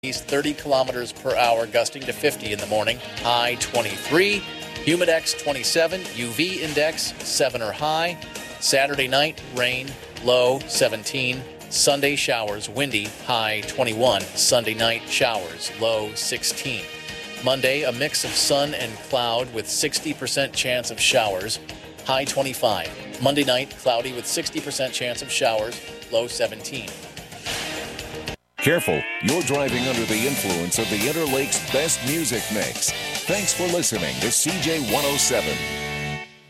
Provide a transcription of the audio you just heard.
East 30 kilometers per hour, gusting to 50 in the morning. High 23. Humidex 27. UV index 7 or high. Saturday night, rain, low 17. Sunday showers, windy, high 21. Sunday night showers, low 16. Monday, a mix of sun and cloud with 60% chance of showers, high 25. Monday night, cloudy with 60% chance of showers, low 17. Careful, you're driving under the influence of the Interlake's best music mix. Thanks for listening to CJ 107.